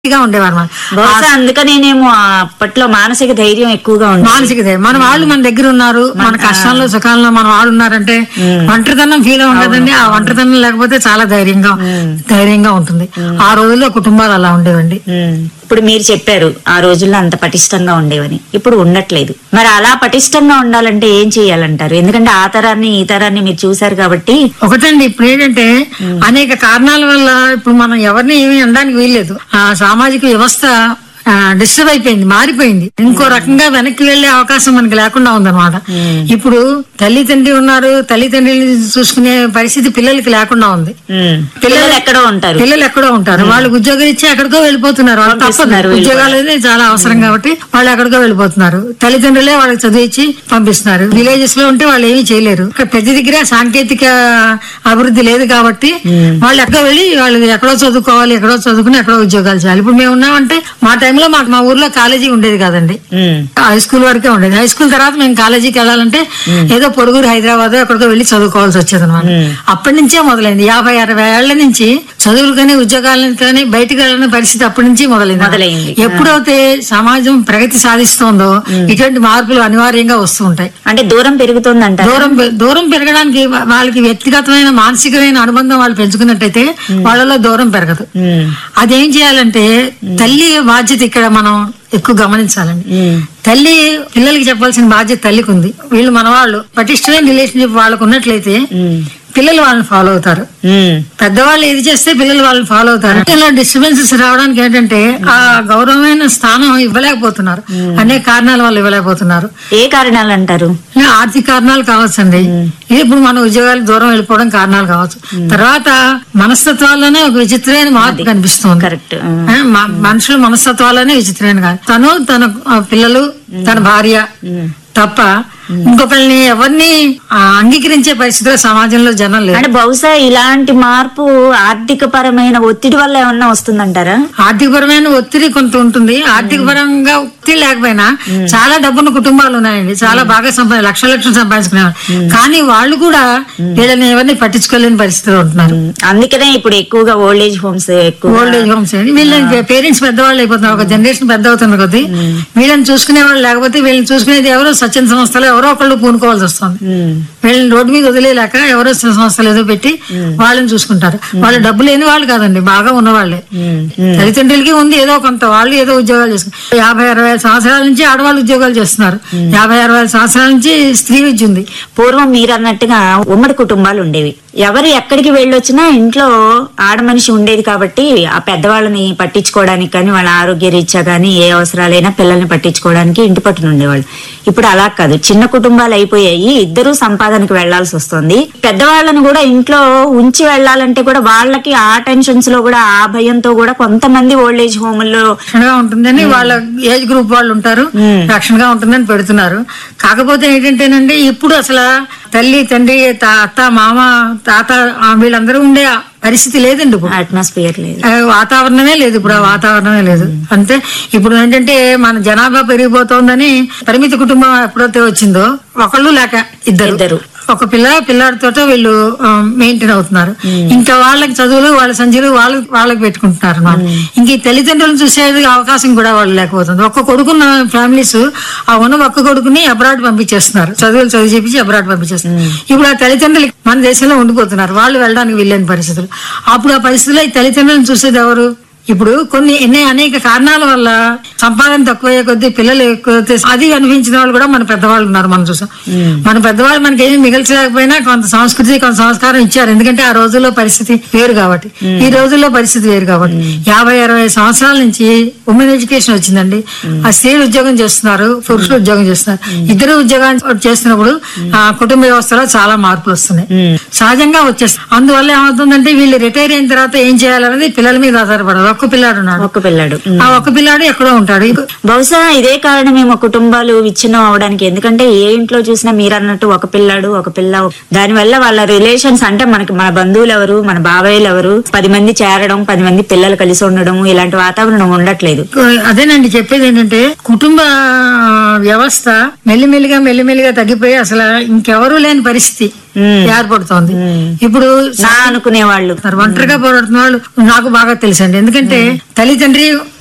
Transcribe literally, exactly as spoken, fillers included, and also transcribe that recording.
గా ఉండేవారు. అందుకనేనేమో అప్పట్లో మానసిక ధైర్యం ఎక్కువగా ఉంది. మానసిక ధైర్యం మన వాళ్ళు మన దగ్గర ఉన్నారు, మన కష్టాల్లో సుఖాల్లో మన వాళ్ళు ఉన్నారంటే ఒంటరితనం ఫీల్ ఉండదండి. ఆ ఒంటరితనం లేకపోతే చాలా ధైర్యంగా ధైర్యంగా ఉంటుంది. ఆ రోజుల్లో కుటుంబాలు అలా ఉండేవండి. ఇప్పుడు మీరు చెప్పారు ఆ రోజుల్లో అంత పటిష్టంగా ఉండేవని, ఇప్పుడు ఉండట్లేదు. మరి అలా పటిష్టంగా ఉండాలంటే ఏం చెయ్యాలంటారు? ఎందుకంటే ఆ తరాన్ని ఈ తరాన్ని మీరు చూసారు కాబట్టి. ఒకటండి, ఇప్పుడు ఏంటంటే అనేక కారణాల వల్ల ఇప్పుడు మనం ఎవరిని ఏమి అనడానికి వీల్లేదు. ఆ సామాజిక వ్యవస్థ డిస్టర్బ్ అయిపోయింది, మారిపోయింది. ఇంకో రకంగా వెనక్కి వెళ్లే అవకాశం మనకి లేకుండా ఉందన్నమాట. ఇప్పుడు తల్లి తండ్రి ఉన్నారు, తల్లి తండ్రిని చూసుకునే పరిస్థితి పిల్లలకి లేకుండా ఉంది. పిల్లలు ఎక్కడో ఉంటారు పిల్లలు ఎక్కడో ఉంటారు వాళ్ళకి ఉద్యోగాలు ఇచ్చి ఎక్కడికో వెళ్ళిపోతున్నారు. వాళ్ళు తప్పన్నారు, ఉద్యోగాలు అనేది చాలా అవసరం కాబట్టి వాళ్ళు ఎక్కడికో వెళ్ళిపోతున్నారు. తల్లిదండ్రులే వాళ్ళకి చదువు ఇచ్చి పంపిస్తున్నారు. విలేజెస్ లో ఉంటే వాళ్ళు ఏమీ చేయలేరు. పెద్ద దగ్గర సాంకేతిక అభివృద్ధి లేదు కాబట్టి వాళ్ళు ఎక్కడో వెళ్ళి వాళ్ళు ఎక్కడో చదువుకోవాలి, ఎక్కడో చదువుకుని ఎక్కడో ఉద్యోగాలు చేయాలి. ఇప్పుడు మేము ఉన్నామంటే మా టైంలో మాకు మా ఊర్లో కాలేజీ ఉండేది కాదండి, హై స్కూల్ వరకే ఉండేది. హై స్కూల్ తర్వాత మేము కాలేజీకి వెళ్ళాలంటే ఏదో పొరుగురు హైదరాబాద్ ఎక్కడికో వెళ్ళి చదువుకోవాల్సి వచ్చేది అనమాట. అప్పటి నుంచే మొదలైంది. యాభై అరవై ఏళ్ల నుంచి చదువులు కానీ ఉద్యోగాలను కానీ బయటకు వెళ్ళిన పరిస్థితి అప్పటి నుంచి మొదలైంది మొదలైంది ఎప్పుడైతే సమాజం ప్రగతి సాధిస్తోందో ఇటువంటి మార్పులు అనివార్యంగా వస్తూ ఉంటాయి. అంటే దూరం పెరుగుతుందంట. దూరం దూరం పెరగడానికి వాళ్ళకి వ్యక్తిగతమైన మానసికమైన అనుబంధం వాళ్ళు పెంచుకున్నట్టయితే వాళ్ళలో దూరం పెరగదు. అదేం చేయాలంటే తల్లి బాధ్యత ఇక్కడ మనం ఎక్కువ గమనించాలండి. తల్లి పిల్లలకి చెప్పాల్సిన బాధ్యత తల్లికి ఉంది. వీళ్ళు మన వాళ్ళు పటిష్టమైన రిలేషన్షిప్ వాళ్ళకు ఉన్నట్లయితే పిల్లలు వాళ్ళని ఫాలో అవుతారు. పెద్దవాళ్ళు ఏది చేస్తే పిల్లలు వాళ్ళని ఫాలో అవుతారు. ఇలా డిస్టర్బెన్సెస్ రావడానికి ఏంటంటే ఆ గౌరవమైన స్థానం ఇవ్వలేకపోతున్నారు. అనేక కారణాల వల్ల ఇవ్వలేకపోతున్నారు. ఏ కారణాలు అంటారు? ఆర్థిక కారణాలు కావచ్చండి. ఇప్పుడు మన ఉద్యోగాలకు దూరం వెళ్ళిపోవడం కారణాలు కావచ్చు. తర్వాత మనస్తత్వాల్లోనే ఒక విచిత్రమైన మార్పు కనిపిస్తుంది. కరెక్ట్. మనుషుల మనస్తత్వాలనే విచిత్రమైన కాదు. తను తన పిల్లలు తన భార్య తప్ప ఇంకొకరిని ఎవరిని అంగీకరించే పరిస్థితిలో సమాజంలో జనం లేదు. అంటే బహుశా ఇలాంటి మార్పు ఆర్థిక పరమైన ఒత్తిడి వల్ల ఏమన్నా వస్తుందంటారా? ఆర్థిక పరమైన ఒత్తిడి కొంత ఉంటుంది. ఆర్థిక పరంగా ఒత్తిడి లేకపోయినా చాలా డబ్బున్న కుటుంబాలు ఉన్నాయండి. చాలా బాగా సంపాదించి లక్షల లక్షలు సంపాదించుకునేవారు. కానీ వాళ్ళు కూడా వీళ్ళని ఎవరిని పట్టించుకోలేని పరిస్థితిలో ఉంటున్నారు. అందుకనే ఇప్పుడు ఎక్కువగా ఓల్డ్ ఏజ్ హోమ్స్ ఎక్కువ ఓల్డ్ ఏజ్ హోమ్స్ వీళ్ళని పేరెంట్స్ పెద్దవాళ్ళు అయిపోతున్నారు. ఒక జనరేషన్ పెద్ద అవుతున్నారు కొద్ది వీళ్ళని చూసుకునే వాళ్ళు లేకపోతే వీళ్ళని చూసుకునేది ఎవరో స్వచ్ఛంద సంస్థలు ఎవరో ఒకళ్ళు పూనుకోవాల్సి వస్తుంది. వీళ్ళని రోడ్డు మీద వదిలేలాక ఎవరో సంస్థలు ఏదో పెట్టి వాళ్ళని చూసుకుంటారు. వాళ్ళు డబ్బు లేని వాళ్ళు కాదండి, బాగా ఉన్నవాళ్లే. తల్లిదండ్రులకి ఉంది ఏదో కొంత, వాళ్ళు ఏదో ఉద్యోగాలు చేసుకుంటారు. యాభై అరవై సంవత్సరాల నుంచి ఆడవాళ్ళు ఉద్యోగాలు చేస్తున్నారు. యాభై అరవై సంవత్సరాల నుంచి స్త్రీ విద్య ఉంది. పూర్వం మీరు అన్నట్టుగా ఉమ్మడి కుటుంబాలు ఉండేవి. ఎవరు ఎక్కడికి వెళ్ళొచ్చినా ఇంట్లో ఆడ మనిషి ఉండేది కాబట్టి ఆ పెద్దవాళ్ళని పట్టించుకోవడానికి కానీ వాళ్ళ ఆరోగ్య రీత్యా కానీ ఏ అవసరాలైనా పిల్లల్ని పట్టించుకోవడానికి ఇంటి పట్టున ఉండేవాళ్ళు. ఇప్పుడు అలా కాదు, చిన్న కుటుంబాలు అయిపోయాయి. ఇద్దరు సంపాదనకు వెళ్లాల్సి వస్తుంది. పెద్దవాళ్ళని కూడా ఇంట్లో ఉంచి వెళ్లాలంటే కూడా వాళ్ళకి ఆ టెన్షన్స్ లో కూడా ఆ భయంతో కూడా కొంతమంది ఓల్డ్ ఏజ్ హోముల్లో రక్షణగా ఉంటుందని వాళ్ళ ఏజ్ గ్రూప్ వాళ్ళు ఉంటారు, రక్షణగా ఉంటుందని పెడుతున్నారు. కాకపోతే ఏంటంటేనండి ఇప్పుడు అసలు తల్లి తండ్రి అత్త మామ తాత వీళ్ళందరూ ఉండే పరిస్థితి లేదండి. ఇప్పుడు అట్మాస్ఫియర్ లేదు, వాతావరణమే లేదు. ఇప్పుడు ఆ వాతావరణమే లేదు. అంతే. ఇప్పుడు ఏంటంటే మన జనాభా పెరిగిపోతోందని పరిమిత కుటుంబం ఎప్పుడైతే వచ్చిందో ఒకళ్ళు లేక ఇద్దరు ఇద్దరు ఒక పిల్ల పిల్లాడితో వీళ్ళు మెయింటైన్ అవుతున్నారు. ఇంకా వాళ్ళకి చదువులు వాళ్ళ సంచులు వాళ్ళు వాళ్ళకి పెట్టుకుంటున్నారు అన్నమాట. ఇంక ఈ తల్లిదండ్రులను చూసేది అవకాశం కూడా వాళ్ళు లేకపోతుంది. ఒక్క కొడుకున్న ఫ్యామిలీస్ ఆ ఉన్న ఒక్క కొడుకుని అబ్రాడ్ పంపించేస్తున్నారు, చదువులు చదువు చేపించి అబ్రాడ్ పంపించేస్తున్నారు. ఇప్పుడు ఆ తల్లిదండ్రులు మన దేశంలో ఉండిపోతున్నారు, వాళ్ళు వెళ్ళడానికి వీళ్ళని పరిస్థితులు. అప్పుడు ఆ పరిస్థితుల్లో ఈ తల్లిదండ్రులను చూసేది ఎవరు? ఇప్పుడు కొన్ని ఎన్ని అనేక కారణాల వల్ల సంపాదన తక్కువయ్యే కొద్దీ పిల్లలు ఎక్కువ అది అనిపించిన వాళ్ళు కూడా మన పెద్దవాళ్ళు ఉన్నారు. మనం చూసాం. మన పెద్దవాళ్ళు మనకి ఏమి మిగల్చలేకపోయినా కొంత సంస్కృతి కొంత సంస్కారం ఇచ్చారు. ఎందుకంటే ఆ రోజుల్లో పరిస్థితి వేరు కాబట్టి, ఈ రోజుల్లో పరిస్థితి వేరు కాబట్టి. యాభై అరవై సంవత్సరాల నుంచి ఉమెన్ ఎడ్యుకేషన్ వచ్చిందండి. ఆ స్త్రీలు ఉద్యోగం చేస్తున్నారు, పురుషులు ఉద్యోగం చేస్తున్నారు. ఇద్దరు ఉద్యోగాలు చేస్తున్నప్పుడు ఆ కుటుంబ వ్యవస్థలో చాలా మార్పులు వస్తున్నాయి, సహజంగా వచ్చేస్తాయి. అందువల్ల ఏమవుతుందంటే వీళ్ళు రిటైర్ అయిన తర్వాత ఏం చేయాలనేది పిల్లల మీద ఆధారపడదు. ఒక్క పిల్లాడు ఉన్నాడు, ఒక్క పిల్లాడు ఆ ఒక్క పిల్లాడు ఎక్కడో ఉంటాడు. బహుశా ఇదే కారణమేమో కుటుంబాలు విచ్ఛిన్నం అవడానికి. ఎందుకంటే ఏ ఇంట్లో చూసినా మీరు అన్నట్టు ఒక పిల్లాడు ఒక పిల్ల, దాని వల్ల వాళ్ళ రిలేషన్స్ అంటే మనకి మన బంధువులు ఎవరు, మన బాబాయిలు ఎవరు, పది మంది చేరడం, పది మంది పిల్లలు కలిసి ఉండడం, ఇలాంటి వాతావరణం ఉండట్లేదు. అదేనండి చెప్పేది ఏంటంటే కుటుంబ వ్యవస్థ మెల్లిమెల్లిగా మెల్లిమెల్లిగా తగ్గిపోయి అసలు ఇంకెవరూ లేని పరిస్థితి. ఏర్పడుతోంది. ఇప్పుడు నా అనుకునే వాళ్ళు ఒంటరిగా పోరాడుతున్న వాళ్ళు నాకు బాగా తెలుసండి. ఎందుకంటే తల్లి తండ్రి